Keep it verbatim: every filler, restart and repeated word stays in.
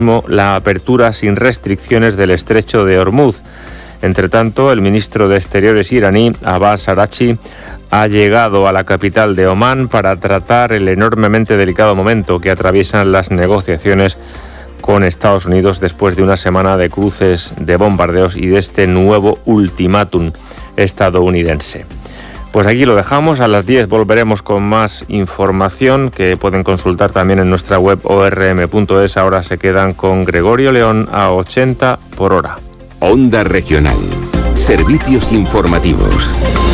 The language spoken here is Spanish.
la apertura sin restricciones del estrecho de Hormuz. Entre tanto, el ministro de Exteriores iraní, Abbas Araghchi, ha llegado a la capital de Omán para tratar el enormemente delicado momento que atraviesan las negociaciones con Estados Unidos después de una semana de cruces, de bombardeos y de este nuevo ultimátum estadounidense. Pues aquí lo dejamos, a las diez volveremos con más información que pueden consultar también en nuestra web o r m punto es. Ahora se quedan con Gregorio León a ochenta por hora. Onda Regional. Servicios informativos.